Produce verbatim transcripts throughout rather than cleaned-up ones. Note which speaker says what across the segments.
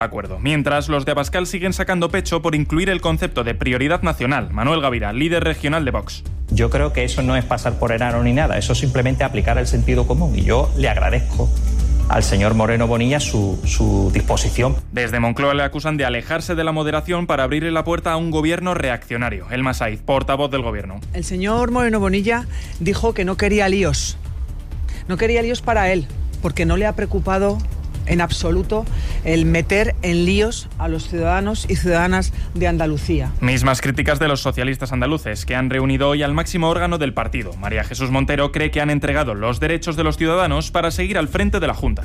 Speaker 1: acuerdo. Mientras, los de Abascal siguen sacando pecho por incluir el concepto de prioridad nacional. Manuel Gavira, líder regional de Vox.
Speaker 2: Yo creo que eso no es pasar por enano ni nada, eso es simplemente aplicar el sentido común, y yo le agradezco al señor Moreno Bonilla su, su disposición.
Speaker 1: Desde Moncloa le acusan de alejarse de la moderación para abrirle la puerta a un gobierno reaccionario. Elma Saiz, portavoz del gobierno.
Speaker 3: El señor Moreno Bonilla dijo que no quería líos. No quería líos para él, porque no le ha preocupado en absoluto el meter en líos a los ciudadanos y ciudadanas de Andalucía.
Speaker 1: Mismas críticas de los socialistas andaluces, que han reunido hoy al máximo órgano del partido. María Jesús Montero cree que han entregado los derechos de los ciudadanos para seguir al frente de la Junta.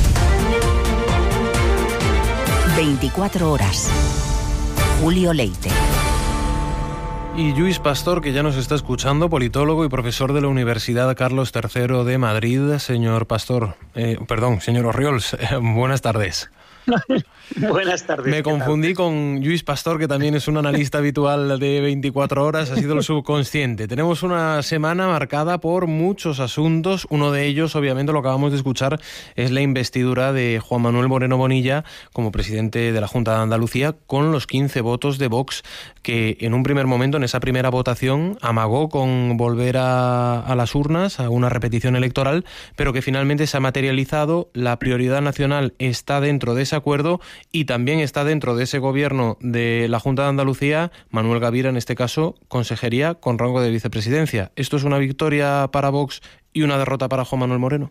Speaker 4: veinticuatro horas. Julio Leite.
Speaker 5: Y Lluís Pastor, que ya nos está escuchando, politólogo y profesor de la Universidad Carlos tercero de Madrid. Señor Pastor, eh, perdón, señor Orriols, eh, buenas tardes.
Speaker 6: Buenas tardes.
Speaker 5: Me confundí con Lluís Pastor, que también es un analista habitual de veinticuatro horas, ha sido el subconsciente. Tenemos una semana marcada por muchos asuntos. Uno de ellos, obviamente, lo acabamos de escuchar, es la investidura de Juan Manuel Moreno Bonilla como presidente de la Junta de Andalucía, con los quince votos de Vox, que en un primer momento, en esa primera votación, amagó con volver a, a las urnas, a una repetición electoral, pero que finalmente se ha materializado. La prioridad nacional está dentro de ese acuerdo y también está dentro de ese gobierno de la Junta de Andalucía, Manuel Gavira, en este caso, consejería con rango de vicepresidencia. ¿Esto es una victoria para Vox y una derrota para Juan Manuel Moreno?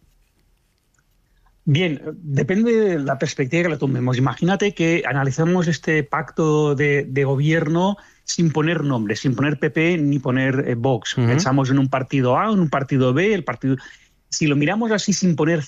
Speaker 6: Bien, depende de la perspectiva que la tomemos. Imagínate que analizamos este pacto de, de gobierno sin poner nombres, sin poner P P ni poner eh, Vox. Uh-huh. Pensamos en un partido A, en un partido B, el partido... Si lo miramos así sin poner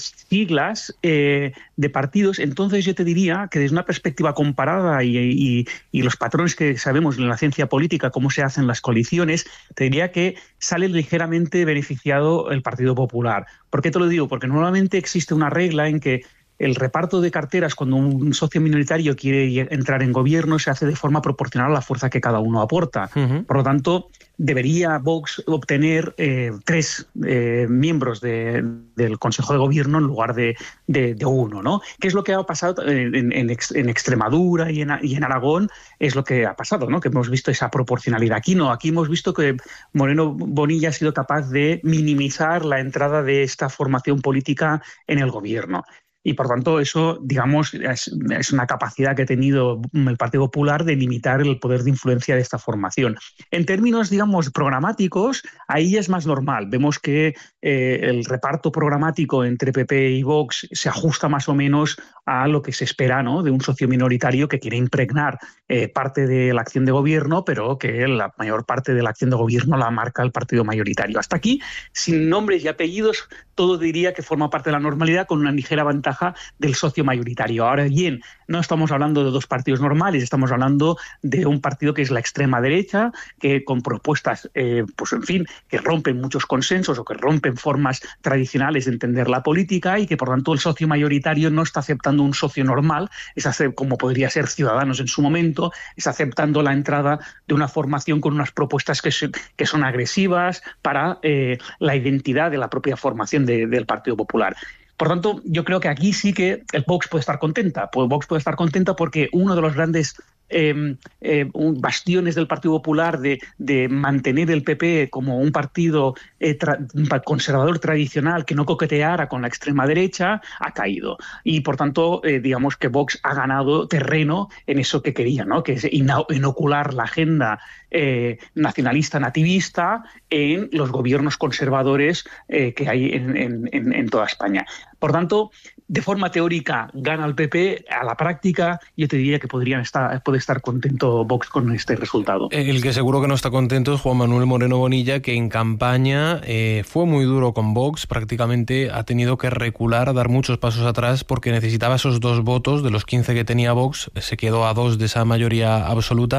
Speaker 6: siglas eh, de partidos, entonces yo te diría que desde una perspectiva comparada y, y, y los patrones que sabemos en la ciencia política, cómo se hacen las coaliciones, te diría que sale ligeramente beneficiado el Partido Popular. ¿Por qué te lo digo? Porque normalmente existe una regla en que el reparto de carteras, cuando un socio minoritario quiere entrar en gobierno, se hace de forma proporcional a la fuerza que cada uno aporta. Uh-huh. Por lo tanto, debería Vox obtener eh, tres eh, miembros de, del Consejo de Gobierno en lugar de, de, de uno, ¿no? ¿Qué es lo que ha pasado en, en, en Extremadura y en, y en Aragón? Es lo que ha pasado, ¿no? Que hemos visto esa proporcionalidad. Aquí no, aquí hemos visto que Moreno Bonilla ha sido capaz de minimizar la entrada de esta formación política en el gobierno. Y, por tanto, eso, digamos, es, es una capacidad que ha tenido el Partido Popular de limitar el poder de influencia de esta formación. En términos, digamos, programáticos, ahí es más normal. Vemos que eh, el reparto programático entre P P y Vox se ajusta más o menos a lo que se espera, ¿no?, de un socio minoritario que quiere impregnar eh, parte de la acción de gobierno, pero que la mayor parte de la acción de gobierno la marca el partido mayoritario. Hasta aquí, sin nombres y apellidos, todo diría que forma parte de la normalidad, con una ligera ventaja del socio mayoritario. Ahora bien, no estamos hablando de dos partidos normales, estamos hablando de un partido que es la extrema derecha, que con propuestas, eh, pues en fin, que rompen muchos consensos o que rompen formas tradicionales de entender la política, y que por tanto el socio mayoritario no está aceptando un socio normal, es hacer, como podría ser Ciudadanos en su momento, es aceptando la entrada de una formación con unas propuestas que, se, que son agresivas para eh, la identidad de la propia formación de, del Partido Popular. Por tanto, yo creo que aquí sí que el Vox puede estar contenta. Pues Vox puede estar contenta porque uno de los grandes eh, eh, bastiones del Partido Popular de, de mantener el P P como un partido eh, tra- conservador tradicional que no coqueteara con la extrema derecha ha caído. Y, por tanto, eh, digamos que Vox ha ganado terreno en eso que quería, ¿no?, que es inocular la agenda eh, nacionalista nativista en los gobiernos conservadores eh, que hay en, en, en toda España. Por tanto, de forma teórica gana el P P, a la práctica yo te diría que podrían estar, puede estar contento Vox con este resultado.
Speaker 5: El que seguro que no está contento es Juan Manuel Moreno Bonilla, que en campaña eh, fue muy duro con Vox, prácticamente ha tenido que recular, dar muchos pasos atrás, porque necesitaba esos dos votos de los quince que tenía Vox, se quedó a dos de esa mayoría absoluta.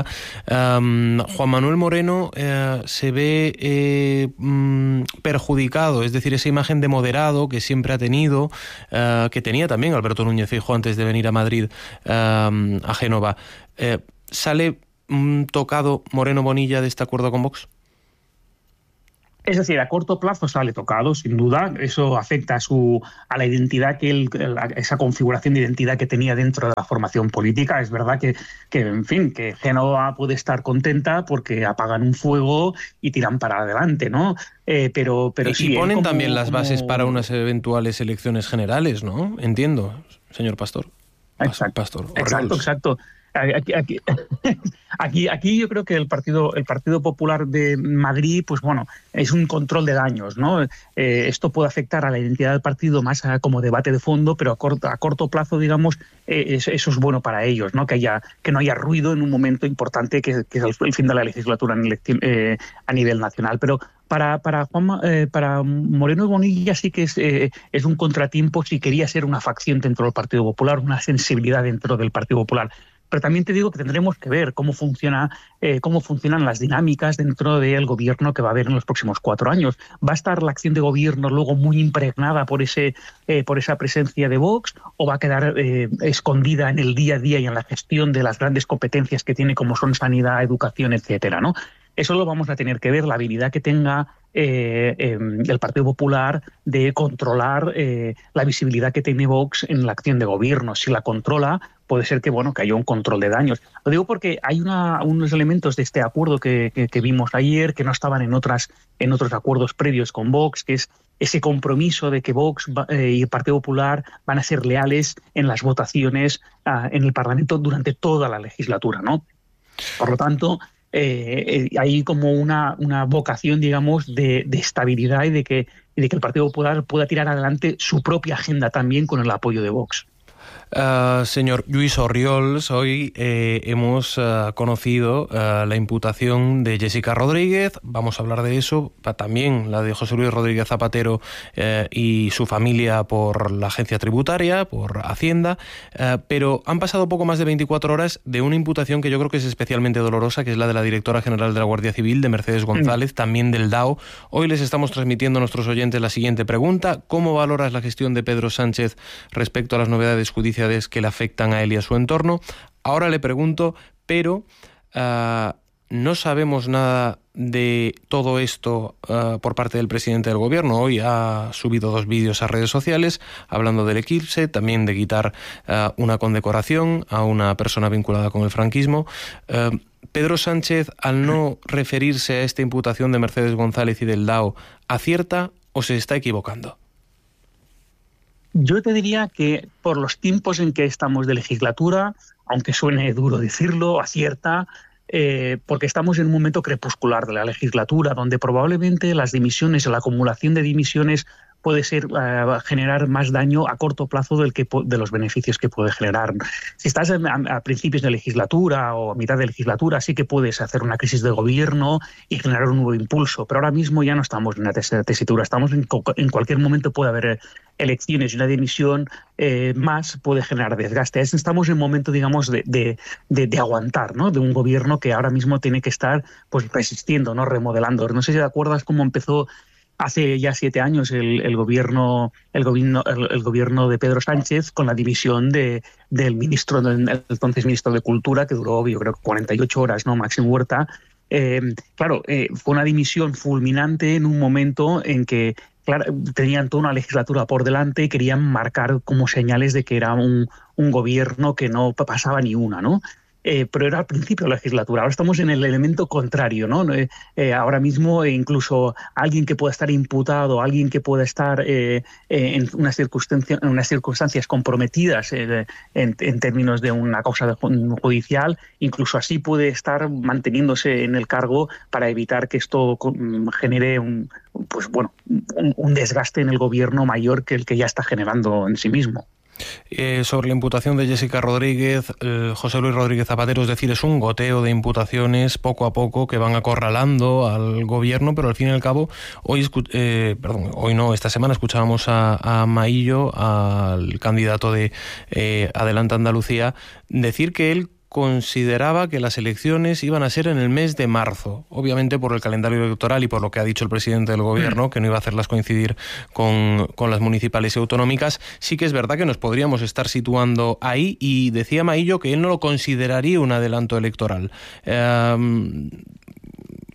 Speaker 5: Um, Juan Manuel Moreno eh, se ve eh, mm, perjudicado, es decir, esa imagen de moderado que siempre ha tenido, Uh, que tenía también Alberto Núñez Feijóo antes de venir a Madrid, uh, a Génova. Uh, ¿Sale um, tocado Moreno Bonilla de este acuerdo con Vox?
Speaker 6: Es decir, a corto plazo sale tocado, sin duda. Eso afecta a, su, a la identidad, que él, a esa configuración de identidad que tenía dentro de la formación política. Es verdad que, que, en fin, que Génova puede estar contenta porque apagan un fuego y tiran para adelante, ¿no? Eh, pero, pero
Speaker 5: y
Speaker 6: sí,
Speaker 5: y ponen
Speaker 6: como,
Speaker 5: también las
Speaker 6: como...
Speaker 5: bases para unas eventuales elecciones generales, ¿no? Entiendo, señor Pastor.
Speaker 6: Exacto,
Speaker 5: Pastor.
Speaker 6: exacto, exacto. Aquí, aquí, aquí, aquí yo creo que el Partido, el Partido Popular de Madrid, pues bueno, es un control de daños, ¿no? Eh, esto puede afectar a la identidad del partido más a, como debate de fondo, pero a corto, a corto plazo, digamos, eh, eso, eso es bueno para ellos, ¿no? Que haya, que no haya ruido en un momento importante que, que es el, el fin de la legislatura en elección, eh, a nivel nacional. Pero para para Juan, eh, para Moreno Bonilla sí que es, eh, es un contratiempo si quería ser una facción dentro del Partido Popular, una sensibilidad dentro del Partido Popular. Pero también te digo que tendremos que ver cómo funciona, eh, cómo funcionan las dinámicas dentro del gobierno que va a haber en los próximos cuatro años. ¿Va a estar la acción de gobierno luego muy impregnada por ese, eh, por esa presencia de Vox, o va a quedar eh, escondida en el día a día y en la gestión de las grandes competencias que tiene, como son sanidad, educación, etcétera, ¿no? Eso lo vamos a tener que ver, la habilidad que tenga eh, eh, el Partido Popular de controlar eh, la visibilidad que tiene Vox en la acción de gobierno. Si la controla, puede ser que bueno que haya un control de daños. Lo digo porque hay una, unos elementos de este acuerdo que, que, que vimos ayer que no estaban en otras en otros acuerdos previos con Vox, que es ese compromiso de que Vox eh, y el Partido Popular van a ser leales en las votaciones uh, en el Parlamento durante toda la legislatura, ¿no? Por lo tanto, Eh, eh, hay como una, una vocación, digamos, de, de estabilidad y de, que, y de que el Partido Popular pueda tirar adelante su propia agenda también con el apoyo de Vox.
Speaker 5: Uh, señor Lluís Orriols, hoy eh, hemos uh, conocido uh, la imputación de Jessica Rodríguez. Vamos a hablar de eso, también la de José Luis Rodríguez Zapatero eh, y su familia por la agencia tributaria, por Hacienda, uh, pero han pasado poco más de veinticuatro horas de una imputación que yo creo que es especialmente dolorosa, que es la de la directora general de la Guardia Civil, de Mercedes González, mm. también del D A O. Hoy les estamos transmitiendo a nuestros oyentes la siguiente pregunta: ¿cómo valoras la gestión de Pedro Sánchez respecto a las novedades judiciales que le afectan a él y a su entorno? Ahora le pregunto, pero uh, no sabemos nada de todo esto uh, por parte del presidente del gobierno. Hoy ha subido dos vídeos a redes sociales hablando del eclipse, también de quitar uh, una condecoración a una persona vinculada con el franquismo. Uh, Pedro Sánchez, al no referirse a esta imputación de Mercedes González y del D A O, ¿acierta o se está equivocando?
Speaker 6: Yo te diría que por los tiempos en que estamos de legislatura, aunque suene duro decirlo, acierta, eh, porque estamos en un momento crepuscular de la legislatura, donde probablemente las dimisiones o la acumulación de dimisiones puede ser uh, generar más daño a corto plazo del que de los beneficios que puede generar. Si estás a, a principios de legislatura o a mitad de legislatura, sí que puedes hacer una crisis de gobierno y generar un nuevo impulso, pero ahora mismo ya no estamos en una tes tesitura, estamos en, en cualquier momento puede haber elecciones y una dimisión eh, más puede generar desgaste. Estamos en un momento, digamos, de, de, de, de aguantar, ¿no? De un gobierno que ahora mismo tiene que estar pues resistiendo, no remodelando. No sé si te acuerdas cómo empezó hace ya siete años el, el gobierno el gobierno el, el gobierno de Pedro Sánchez con la división de del ministro del entonces ministro de Cultura, que duró yo creo cuarenta y ocho horas, ¿no? Máximo Huerta. Eh, claro, eh, fue una dimisión fulminante en un momento en que claro, tenían toda una legislatura por delante y querían marcar como señales de que era un, un gobierno que no pasaba ni una, ¿no? Eh, pero era al principio de la legislatura. Ahora estamos en el elemento contrario, ¿no? Eh, eh, ahora mismo eh, incluso alguien que pueda estar imputado, alguien que pueda estar eh, eh, en, unas circunstancias, en unas circunstancias comprometidas eh, en, en términos de una causa judicial, incluso así puede estar manteniéndose en el cargo para evitar que esto genere un, pues, bueno, un, un desgaste en el gobierno mayor que el que ya está generando en sí mismo.
Speaker 5: Eh, sobre la imputación de Jessica Rodríguez, eh, José Luis Rodríguez Zapatero, es decir, es un goteo de imputaciones poco a poco que van acorralando al gobierno, pero al fin y al cabo, hoy, eh, perdón, hoy no, esta semana escuchábamos a, a Maillo, al candidato de eh, Adelante Andalucía, decir que él consideraba que las elecciones iban a ser en el mes de marzo, obviamente por el calendario electoral y por lo que ha dicho el presidente del gobierno, que no iba a hacerlas coincidir con, con las municipales y autonómicas. Sí que es verdad que nos podríamos estar situando ahí, y decía Maillo que él no lo consideraría un adelanto electoral. Eh,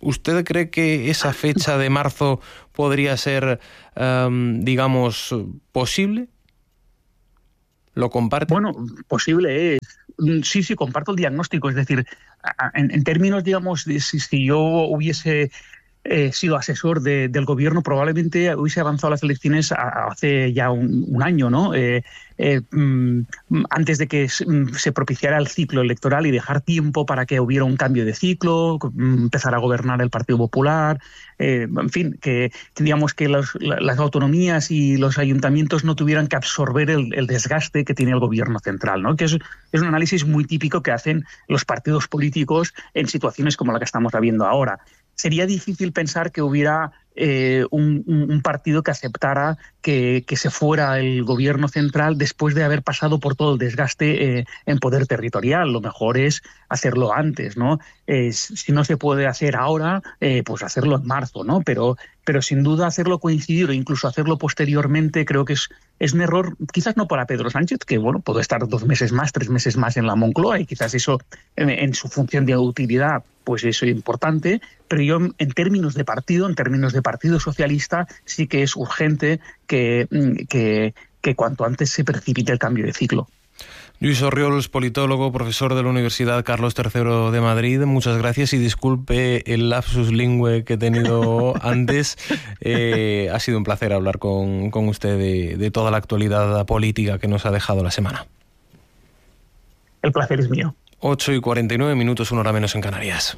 Speaker 5: ¿Usted cree que esa fecha de marzo podría ser, um, digamos, posible? ¿Lo comparte?
Speaker 6: Bueno, posible es. Sí, sí, comparto el diagnóstico. Es decir, en, en términos, digamos, de si, si yo hubiese eh, sido asesor de, del gobierno, probablemente hubiese avanzado las elecciones a, a hace ya un, un año, ¿no? Eh, eh, mm, antes de que se propiciara el ciclo electoral y dejar tiempo para que hubiera un cambio de ciclo, empezar a gobernar el Partido Popular, eh, en fin, que, que digamos que los, las autonomías y los ayuntamientos no tuvieran que absorber el, el desgaste que tiene el gobierno central, ¿no? Que es, es un análisis muy típico que hacen los partidos políticos en situaciones como la que estamos viendo ahora. Sería difícil pensar que hubiera eh, un, un partido que aceptara que, que se fuera el gobierno central después de haber pasado por todo el desgaste eh, en poder territorial. Lo mejor es hacerlo antes, ¿no? Eh, si no se puede hacer ahora, eh, pues hacerlo en marzo, ¿no? Pero, pero sin duda hacerlo coincidir o incluso hacerlo posteriormente creo que es, es un error, quizás no para Pedro Sánchez, que bueno, puede estar dos meses más, tres meses más en la Moncloa y quizás eso en, en su función de utilidad pues eso es importante, pero yo en términos de partido, en términos de Partido Socialista, sí que es urgente que, que, que cuanto antes se precipite el cambio de ciclo.
Speaker 5: Lluís Orriols, politólogo, profesor de la Universidad Carlos tercero de Madrid, muchas gracias y disculpe el lapsus lingüe que he tenido antes. Eh, ha sido un placer hablar con, con usted de, de toda la actualidad política que nos ha dejado la semana.
Speaker 6: El placer es mío.
Speaker 5: ocho y cuarenta y nueve minutos, una hora menos en Canarias.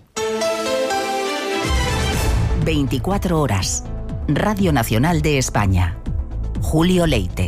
Speaker 4: veinticuatro horas. Radio Nacional de España. Julio Leite.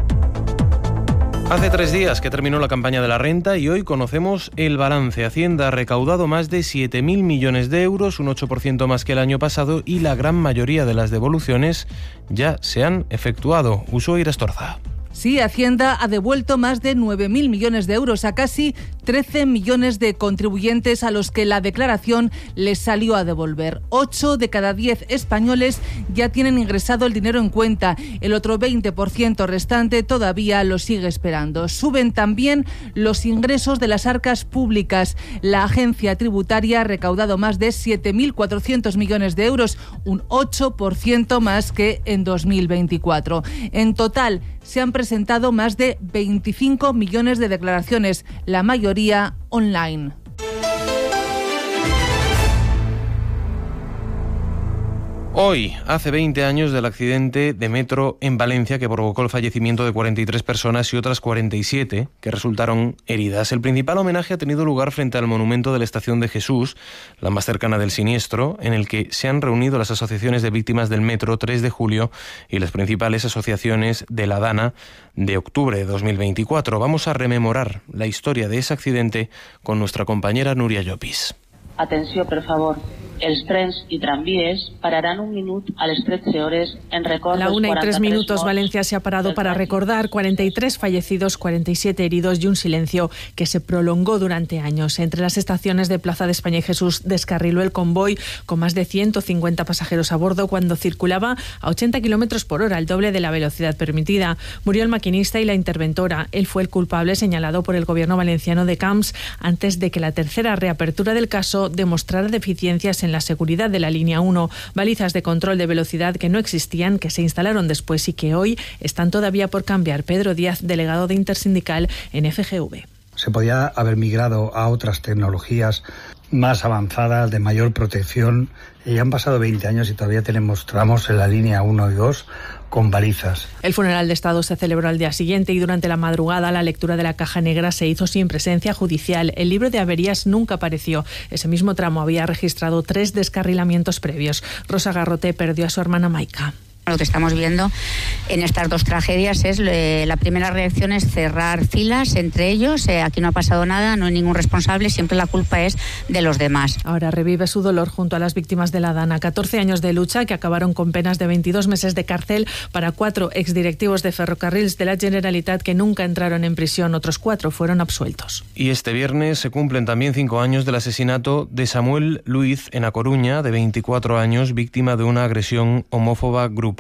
Speaker 5: Hace tres días que terminó la campaña de la renta y hoy conocemos el balance. Hacienda ha recaudado más de siete mil millones de euros, un ocho por ciento más que el año pasado, y la gran mayoría de las devoluciones ya se han efectuado. Ushuaia Astorza.
Speaker 7: Sí, Hacienda ha devuelto más de nueve mil millones de euros a casi trece millones de contribuyentes a los que la declaración les salió a devolver. ocho de cada diez españoles ya tienen ingresado el dinero en cuenta. El otro veinte por ciento restante todavía lo sigue esperando. Suben también los ingresos de las arcas públicas. La agencia tributaria ha recaudado más de siete mil cuatrocientos millones de euros, un ocho por ciento más que en dos mil veinticuatro. En total, se han presentado más de veinticinco millones de declaraciones, la mayoría online.
Speaker 5: Hoy, hace veinte años del accidente de metro en Valencia que provocó el fallecimiento de cuarenta y tres personas y otras cuarenta y siete que resultaron heridas. El principal homenaje ha tenido lugar frente al monumento de la Estación de Jesús, la más cercana del siniestro, en el que se han reunido las asociaciones de víctimas del metro tres de julio y las principales asociaciones de la Dana de octubre de dos mil veinticuatro. Vamos a rememorar la historia de ese accidente con nuestra compañera Núria Llopis.
Speaker 8: Atenció, per favor. Els trens i tramvies pararan un minut a les tretze hores en record
Speaker 9: A la una y tres minutos Valencia se ha parado para recordar cuarenta y tres fallecidos, cuarenta y siete heridos y un silencio que se prolongó durante años. Entre las estaciones de Plaza de España y Jesús descarriló el convoy con más de ciento cincuenta pasajeros a bordo cuando circulaba a ochenta kilómetros por hora, el doble de la velocidad permitida. Murió el maquinista y la interventora. Él fue el culpable señalado por el gobierno valenciano de Camps antes de que la tercera reapertura del caso demostrara deficiencias en la seguridad de la línea uno, balizas de control de velocidad que no existían, que se instalaron después y que hoy están todavía por cambiar. Pedro Díaz, delegado de Intersindical en F G V.
Speaker 10: Se podía haber migrado a otras tecnologías más avanzadas, de mayor protección, y han pasado veinte años y todavía tenemos tramos en la línea uno y dos con balizas.
Speaker 9: El funeral de Estado se celebró al día siguiente y durante la madrugada la lectura de la caja negra se hizo sin presencia judicial. El libro de averías nunca apareció. Ese mismo tramo había registrado tres descarrilamientos previos. Rosa Garrote perdió a su hermana Maika.
Speaker 11: Lo que estamos viendo en estas dos tragedias es eh, la primera reacción es cerrar filas entre ellos. Eh, aquí no ha pasado nada, no hay ningún responsable, siempre la culpa es de los demás.
Speaker 9: Ahora revive su dolor junto a las víctimas de la Dana. catorce años de lucha que acabaron con penas de veintidós meses de cárcel para cuatro exdirectivos de Ferrocarrils de la Generalitat que nunca entraron en prisión. Otros cuatro fueron absueltos.
Speaker 5: Y este viernes se cumplen también cinco años del asesinato de Samuel Luiz en A Coruña, de veinticuatro años, víctima de una agresión homófoba grupal.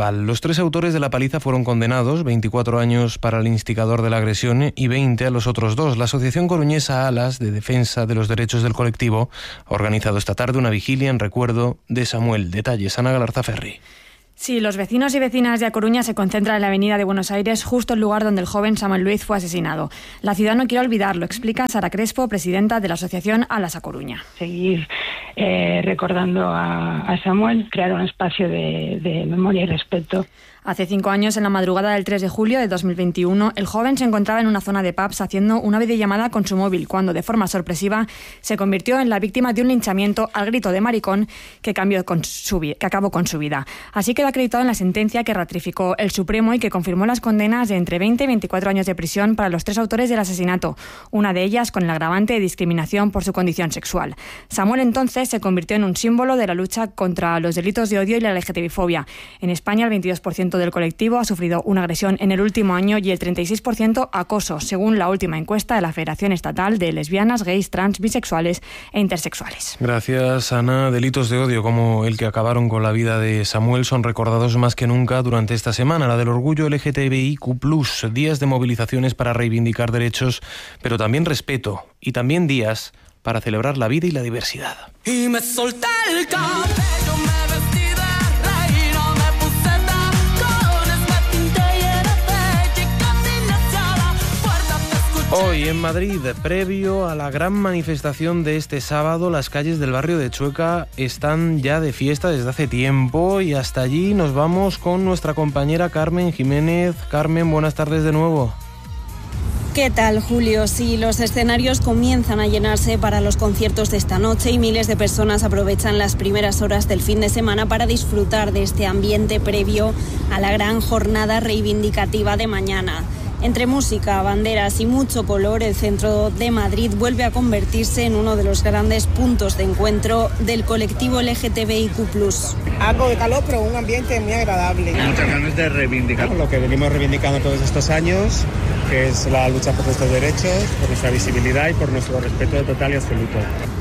Speaker 5: municipal. Los tres autores de la paliza fueron condenados, veinticuatro años para el instigador de la agresión y veinte a los otros dos. La asociación coruñesa Alas, de defensa de los derechos del colectivo, ha organizado esta tarde una vigilia en recuerdo de Samuel. Detalles, Ana Galarza Ferri.
Speaker 12: Sí, los vecinos y vecinas de A Coruña se concentran en la avenida de Buenos Aires, justo el lugar donde el joven Samuel Luiz fue asesinado. La ciudad no quiere olvidarlo, explica Sara Crespo, presidenta de la asociación Alas A Coruña.
Speaker 13: Seguir eh, recordando a, a Samuel, crear un espacio de, de memoria y respeto.
Speaker 12: Hace cinco años, en la madrugada del tres de julio de dos mil veintiuno, el joven se encontraba en una zona de pubs haciendo una videollamada con su móvil cuando, de forma sorpresiva, se convirtió en la víctima de un linchamiento al grito de maricón que, cambió con su, que acabó con su vida. Así quedó acreditado en la sentencia que ratificó el Supremo y que confirmó las condenas de entre veinte y veinticuatro años de prisión para los tres autores del asesinato, una de ellas con el agravante de discriminación por su condición sexual. Samuel entonces se convirtió en un símbolo de la lucha contra los delitos de odio y la L G T B fobia. En España, el veintidós por ciento del colectivo ha sufrido una agresión en el último año y el treinta y seis por ciento acoso, según la última encuesta de la Federación Estatal de Lesbianas, Gays, Trans, Bisexuales e Intersexuales.
Speaker 5: Gracias, Ana. Delitos de odio como el que acabaron con la vida de Samuel son recordados más que nunca durante esta semana, la del orgullo L G T B I Q plus, días de movilizaciones para reivindicar derechos, pero también respeto, y también días para celebrar la vida y la diversidad.
Speaker 14: Y me solté el cabello, me vestí de reina, me puse tacones, me pinté y era bella y caminé hacia la puerta, te escuché.
Speaker 5: Hoy en Madrid, previo a la gran manifestación de este sábado, las calles del barrio de Chueca están ya de fiesta desde hace tiempo y hasta allí nos vamos con nuestra compañera Carmen Jiménez. Carmen, buenas tardes de nuevo.
Speaker 15: ¿Qué tal, Julio? Sí, los escenarios comienzan a llenarse para los conciertos de esta noche y miles de personas aprovechan las primeras horas del fin de semana para disfrutar de este ambiente previo a la gran jornada reivindicativa de mañana. Entre música, banderas y mucho color, el centro de Madrid vuelve a convertirse en uno de los grandes puntos de encuentro del colectivo L G T B I Q plus.
Speaker 16: Algo de calor, pero un ambiente muy agradable.
Speaker 17: Muchas ganas de reivindicar
Speaker 18: lo que venimos reivindicando todos estos años, que es la lucha por nuestros derechos, por nuestra visibilidad y por nuestro respeto total y absoluto.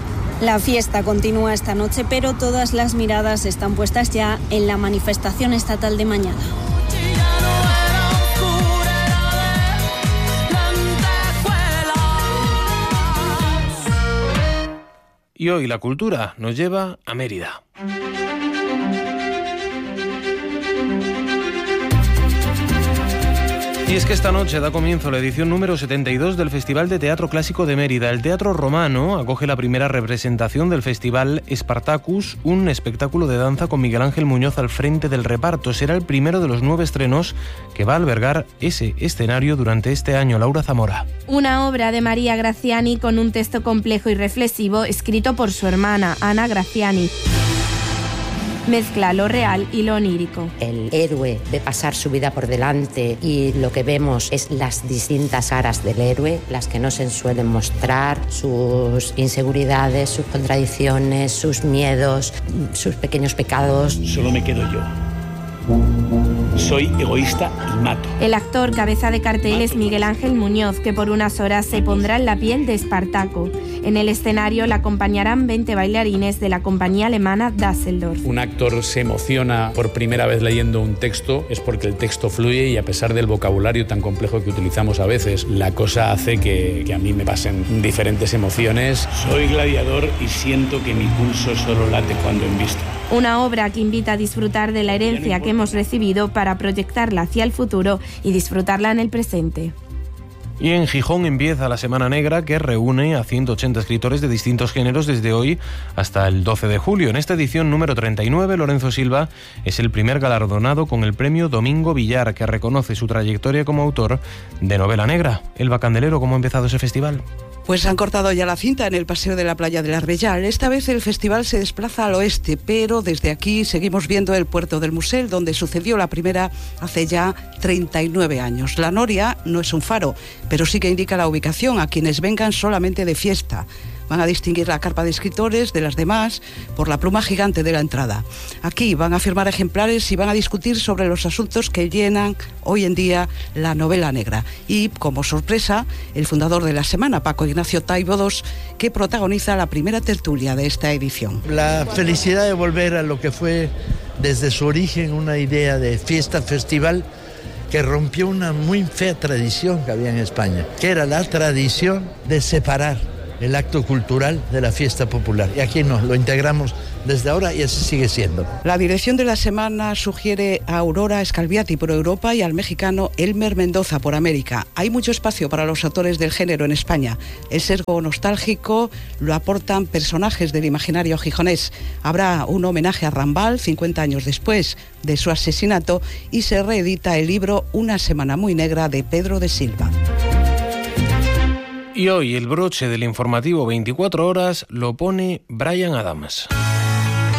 Speaker 15: La fiesta continúa esta noche, pero todas las miradas están puestas ya en la manifestación estatal de mañana.
Speaker 5: Y hoy la cultura nos lleva a Mérida. Y es que esta noche da comienzo la edición número setenta y dos del Festival de Teatro Clásico de Mérida. El Teatro Romano acoge la primera representación del festival Spartacus, un espectáculo de danza con Miguel Ángel Muñoz al frente del reparto. Será el primero de los nueve estrenos que va a albergar ese escenario durante este año. Laura Zamora.
Speaker 19: Una obra de María Graziani con un texto complejo y reflexivo escrito por su hermana, Ana Graziani. Mezcla lo real y lo onírico.
Speaker 20: El héroe de pasar su vida por delante y lo que vemos es las distintas caras del héroe, las que no se suelen mostrar, sus inseguridades, sus contradicciones, sus miedos, sus pequeños pecados.
Speaker 17: Solo me quedo yo. Soy egoísta y mato.
Speaker 19: El actor cabeza de cartel es Miguel Ángel Muñoz, que por unas horas se pondrá en la piel de Espartaco. En el escenario le acompañarán veinte bailarines de la compañía alemana Düsseldorf.
Speaker 21: Un actor se emociona por primera vez leyendo un texto, es porque el texto fluye y a pesar del vocabulario tan complejo que utilizamos a veces, la cosa hace que, que a mí me pasen diferentes emociones.
Speaker 17: Soy gladiador y siento que mi pulso solo late cuando embisto.
Speaker 19: Una obra que invita a disfrutar de la herencia que hemos recibido para proyectarla hacia el futuro y disfrutarla en el presente.
Speaker 5: Y en Gijón empieza la Semana Negra, que reúne a ciento ochenta escritores de distintos géneros desde hoy hasta el doce de julio. En esta edición número treinta y nueve, Lorenzo Silva es el primer galardonado con el premio Domingo Villar, que reconoce su trayectoria como autor de novela negra. Elba Candelero, ¿cómo ha empezado ese festival?
Speaker 22: Pues han cortado ya la cinta en el Paseo de la Playa del Arbellar. Esta vez el festival se desplaza al oeste, pero desde aquí seguimos viendo el puerto del Musel, donde sucedió la primera hace ya treinta y nueve años. La noria no es un faro, pero sí que indica la ubicación a quienes vengan solamente de fiesta. Van a distinguir la carpa de escritores de las demás por la pluma gigante de la entrada. Aquí van a firmar ejemplares y van a discutir sobre los asuntos que llenan hoy en día la novela negra. Y, como sorpresa, el fundador de la semana, Paco Ignacio Taibo segundo, que protagoniza la primera tertulia de esta edición.
Speaker 2: La felicidad de volver a lo que fue desde su origen una idea de fiesta, festival, que rompió una muy fea tradición que había en España, que era la tradición de separar el acto cultural de la fiesta popular. Y aquí nos lo integramos desde ahora y así sigue siendo. La dirección de la semana sugiere a Aurora Scalviati por Europa y al mexicano Elmer Mendoza por América. Hay mucho espacio para los autores del género en España. El sesgo nostálgico lo aportan personajes del imaginario gijonés. Habrá un homenaje a Rambal cincuenta años después de su asesinato y se reedita el libro Una semana muy negra de Pedro de Silva.
Speaker 5: Y hoy el broche del informativo veinticuatro horas lo pone Bryan Adams.